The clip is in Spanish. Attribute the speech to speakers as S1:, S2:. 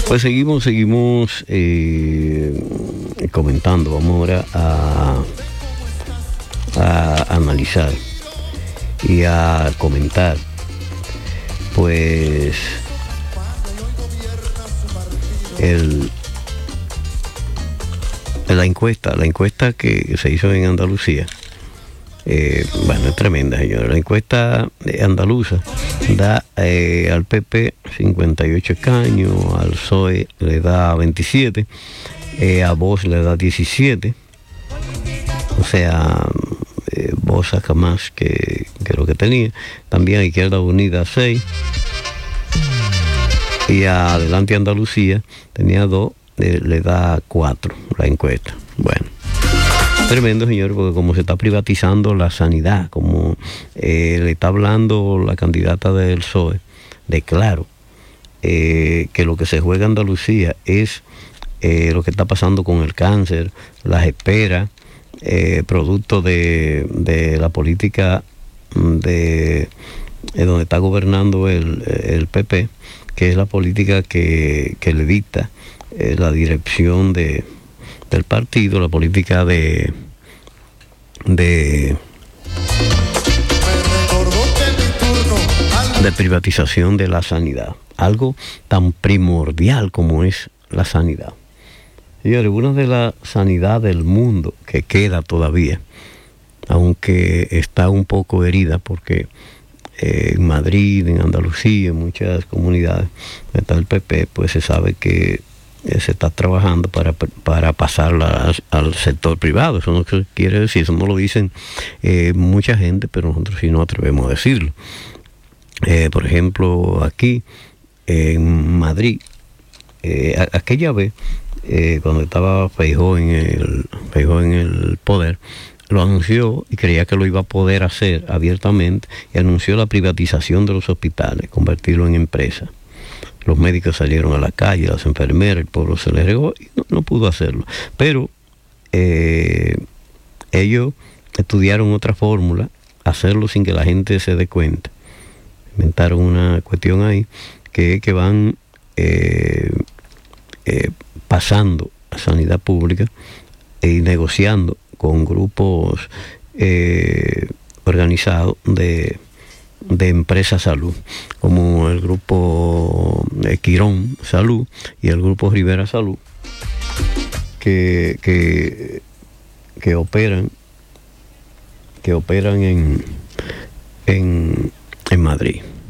S1: Pues seguimos comentando. Vamos ahora a analizar y a comentar, pues, la encuesta que se hizo en Andalucía. Bueno, es tremenda, señora. La encuesta andaluza da al PP 58 escaños, al PSOE le da 27, a Vox le da 17. O sea, Vox saca más que lo que tenía. También a Izquierda Unida 6. Y a Adelante Andalucía tenía 2, le da 4 la encuesta. Bueno. Tremendo, señor, porque como se está privatizando la sanidad, como le está hablando la candidata del PSOE, de claro, que lo que se juega en Andalucía es lo que está pasando con el cáncer, las esperas, producto de la política de donde está gobernando el PP, que es la política que le dicta la dirección del partido, la política de privatización de la sanidad, algo tan primordial como es la sanidad. Señores, una de la sanidad del mundo que queda todavía, aunque está un poco herida, porque en Madrid, en Andalucía, en muchas comunidades está el PP, pues se sabe que se está trabajando para pasarla al sector privado. Eso no quiere decir, eso no lo dicen mucha gente, pero nosotros sí nos atrevemos a decirlo. Por ejemplo, aquí en Madrid, aquella vez, cuando estaba Feijóo en el poder, lo anunció y creía que lo iba a poder hacer abiertamente, y anunció la privatización de los hospitales, convertirlo en empresa. Los médicos salieron a la calle, las enfermeras, el pueblo se les regó y no pudo hacerlo. Pero ellos estudiaron otra fórmula, hacerlo sin que la gente se dé cuenta. Inventaron una cuestión ahí que van pasando a sanidad pública y negociando con grupos organizados de empresas salud, como el grupo Quirón Salud y el grupo Rivera Salud, que operan en Madrid.